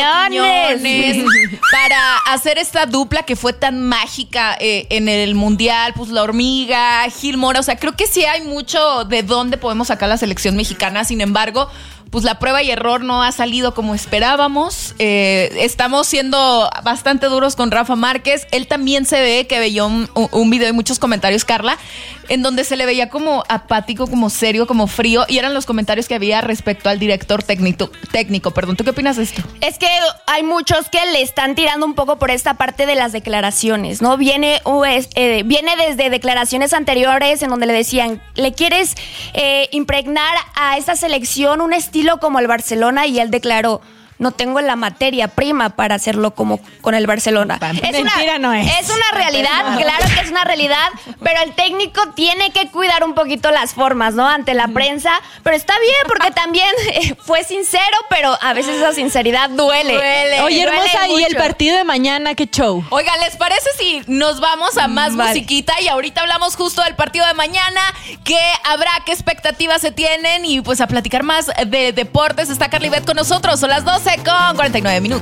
opiniones para hacer esta dupla que fue tan mágica en el Mundial, pues La Hormiga, Gil Mora. O sea, creo que sí hay mucho de dónde podemos sacar la selección mexicana. Sin embargo, pues la prueba y error no ha salido como esperábamos. Estamos siendo bastante duros con Rafa Márquez. Él también se ve que veía un video y muchos comentarios, Carla, en donde se le veía como apático, como serio, como frío, y eran los comentarios que había respecto al director técnico. ¿Tú qué opinas de esto? Es que hay muchos que le están tirando un poco por esta parte de las declaraciones, ¿no? Viene desde declaraciones anteriores en donde le decían, ¿le quieres impregnar a esta selección un estilo como el Barcelona? Y él declaró, no tengo la materia prima para hacerlo como con el Barcelona. Mentira no es. Es una realidad, claro que es una realidad, pero el técnico tiene que cuidar un poquito las formas, ¿no? Ante la prensa, pero está bien porque también fue sincero, pero a veces esa sinceridad duele. Oye, hermosa, duele ¿y el mucho. partido de mañana qué show? Oigan, ¿les parece si nos vamos a más musiquita? Y ahorita hablamos justo del partido de mañana, qué habrá, qué expectativas se tienen, y pues a platicar más de deportes. Está Carly Beth con nosotros, son las 12:49.